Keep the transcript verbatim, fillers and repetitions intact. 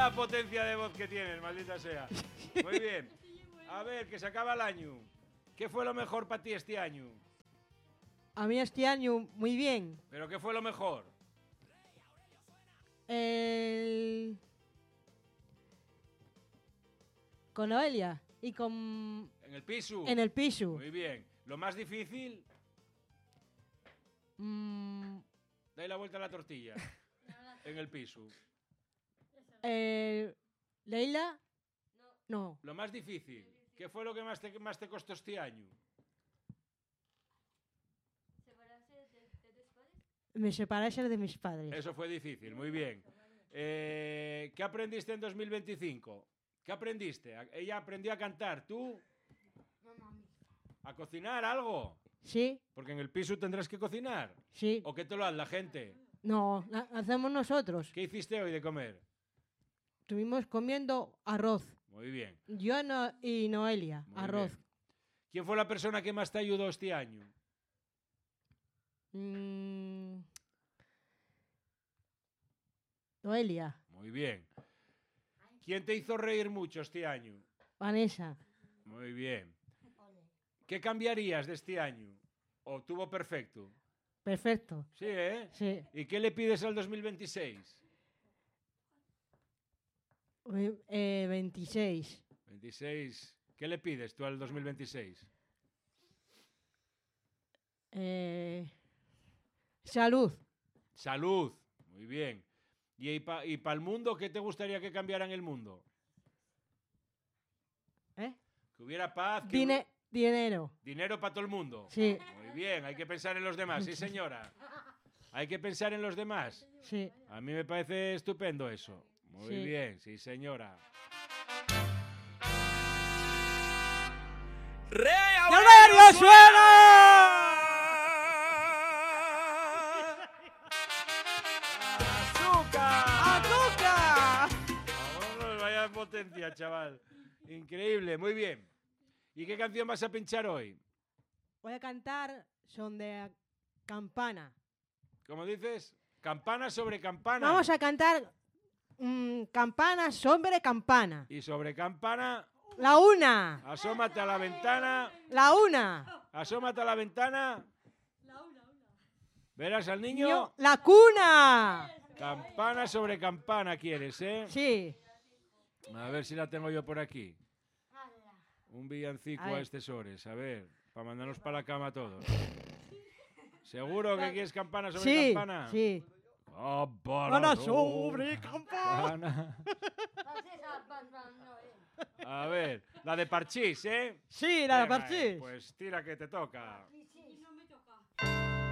Vaya potencia de voz que tienes, maldita sea. Muy bien. A ver, que se acaba el año. ¿Qué fue lo mejor para ti este año? A mí este año muy bien. ¿Pero qué fue lo mejor? El... Con Noelia y con... ¿En el piso? En el piso. Muy bien. ¿Lo más difícil? Mm, Dale la vuelta a la tortilla. En el piso. eh, ¿Leila? No. Lo más difícil. ¿Qué fue lo que más te, más te costó este año? Me separase de mis padres. Eso fue difícil, muy bien. Eh, ¿Qué aprendiste en dos mil veinticinco? ¿Qué aprendiste? Ella aprendió a cantar, ¿tú? ¿A cocinar algo? Sí. Porque en el piso tendrás que cocinar. Sí. ¿O qué te lo hace la gente? No, la hacemos nosotros. ¿Qué hiciste hoy de comer? Estuvimos comiendo arroz. Muy bien. Yo no, y Noelia, Muy arroz. bien. ¿Quién fue la persona que más te ayudó este año? Mm, Noelia. Muy bien. ¿Quién te hizo reír mucho este año? Vanessa. Muy bien. ¿Qué cambiarías de este año? ¿O tuvo perfecto? Perfecto. Sí, ¿eh? Sí. ¿Y qué le pides al dos mil veintiséis? Eh, veintiséis. veintiséis. ¿Qué le pides tú al dos mil veintiséis? Eh, salud. Salud. Muy bien. ¿Y para y pa el mundo qué te gustaría que cambiara en el mundo? ¿Eh? Que hubiera paz. Que Dine hubi- dinero. Dinero para todo el mundo. Sí. Muy bien, hay que pensar en los demás, sí señora. Hay que pensar en los demás. Sí. A mí me parece estupendo eso. Muy Sí. bien, sí señora. ¡Silverio suena! ¡Azúcar! ¡Azúcar! Vámonos, vaya potencia, chaval. Increíble, muy bien. ¿Y qué canción vas a pinchar hoy? Voy a cantar son de campana. ¿Cómo dices? Campana sobre campana. Vamos a cantar mm, campana sobre campana. Y sobre campana, La una. asómate a la ventana. La una. Asómate a la ventana. ¿Verás al niño? La cuna. Campana sobre campana quieres, ¿eh? Sí. A ver si la tengo yo por aquí. Un villancico A a, ver. estas horas. A ver, para mandarnos para la cama todos. ¿Seguro que quieres campana sobre Sí. campana? Sí. Campana sobre campana. A ver, la de Parchís, ¿eh? Sí, la de Venga, Parchís. eh, Pues tira que te toca.